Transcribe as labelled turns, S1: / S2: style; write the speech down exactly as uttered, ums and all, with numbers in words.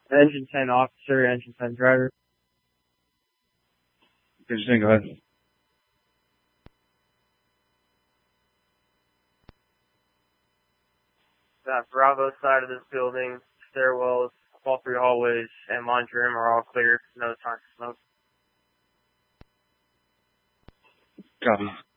S1: Engine ten officer, engine ten driver.
S2: Engine ten, go ahead.
S1: That Bravo side of this building, stairwells, all three hallways, and laundry room are all clear. No signs of smoke.
S2: Copy.